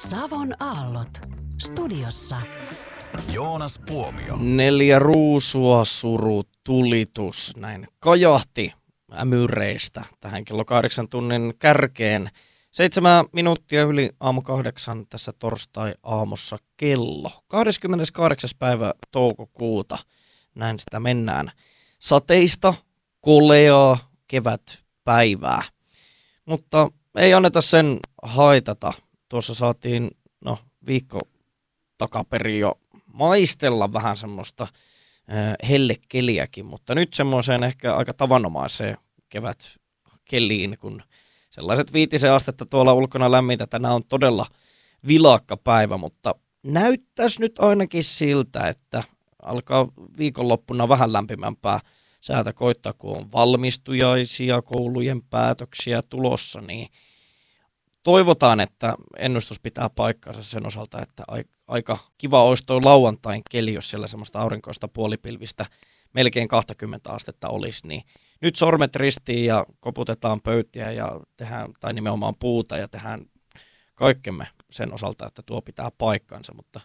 Savon aallot. Studiossa Joonas Puomio. 4 ruusua suru tulitus. Näin kajahti ämyreistä tähän kello 8 tunnin kärkeen. 7 minuuttia yli aamu 8 tässä torstai-aamussa kello. 28. päivä toukokuuta. Näin sitä mennään. Sateista, koleaa kevätpäivää. Mutta ei anneta sen haitata. Tuossa saatiin viikko takaperin jo maistella vähän semmoista hellekeliäkin, mutta nyt semmoiseen ehkä aika tavanomaiseen kevätkeliin, kun sellaiset 5 astetta tuolla ulkona lämmintä. Tänään on todella vilakka päivä, mutta näyttäisi nyt ainakin siltä, että alkaa viikonloppuna vähän lämpimämpää säätä koittaa, kun on valmistujaisia, koulujen päätöksiä tulossa, niin toivotaan, että ennustus pitää paikkansa sen osalta, että aika kiva olisi toi lauantain keli, jos siellä semmoista aurinkoista puolipilvistä melkein 20 astetta olisi, niin nyt sormet ristiin ja koputetaan pöytiä ja tehdään, tai nimenomaan puuta ja tehdään kaikkemme sen osalta, että tuo pitää paikkansa, mutta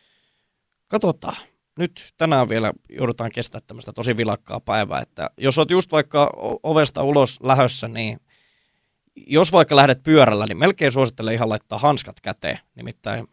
katsotaan. Nyt tänään vielä joudutaan kestämään tämmöistä tosi vilakkaa päivää, että jos olet just vaikka ovesta ulos lähössä, niin jos vaikka lähdet pyörällä, niin melkein suosittelen ihan laittaa hanskat käteen, nimittäin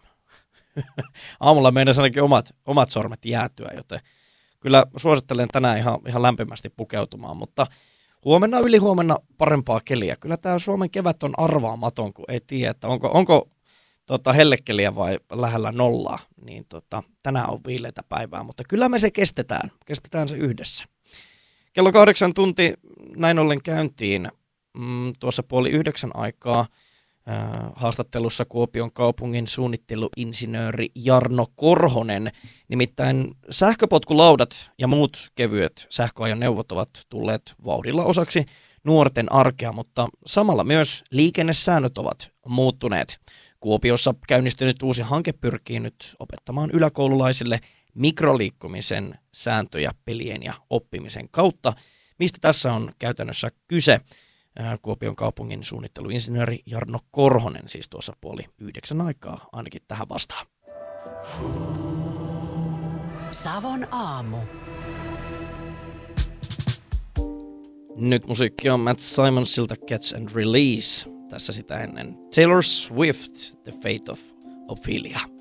aamulla meidän ainakin omat sormet jäätyä, joten kyllä suosittelen tänään ihan lämpimästi pukeutumaan, mutta huomenna ylihuomenna parempaa keliä. Kyllä tämä Suomen kevät on arvaamaton, kun ei tiedä, että onko hellekeliä vai lähellä nollaa, niin tänään on viileitä päivää, mutta kyllä me se kestetään se yhdessä. Kello 8 tunti näin ollen käyntiin tuossa 8:30 aikaa haastattelussa Kuopion kaupungin suunnitteluinsinööri Jarno Korhonen. Nimittäin sähköpotkulaudat ja muut kevyet sähköajoneuvot ovat tulleet vauhdilla osaksi nuorten arkea, mutta samalla myös liikennesäännöt ovat muuttuneet. Kuopiossa käynnistynyt uusi hanke pyrkii nyt opettamaan yläkoululaisille mikroliikkumisen sääntöjä pelien ja oppimisen kautta. Mistä tässä on käytännössä kyse? Kuopion kaupungin suunnitteluinsinööri Jarno Korhonen siis tuossa 8:30 aikaa ainakin tähän vastaan. Savon aamu. Nyt musiikki on Matt Simonsilta Catch and Release. Tässä sitä ennen Taylor Swift, The Fate of Ophelia.